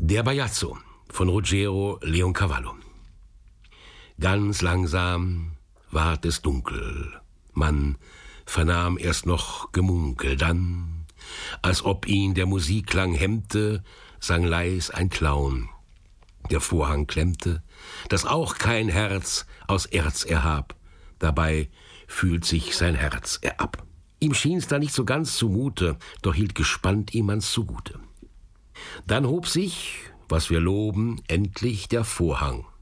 Der Bajazzo von Ruggero Leoncavallo. Ganz langsam ward es dunkel, man vernahm erst noch Gemunkel, dann, als ob ihn der Musikklang hemmte, sang leis ein Clown. Der Vorhang klemmte, dass auch kein Herz aus Erz erhab, dabei fühlt sich sein Herz erab. Ihm schien's da nicht so ganz zumute, doch hielt gespannt ihm man's zugute. Dann hob sich, was wir loben, endlich der Vorhang.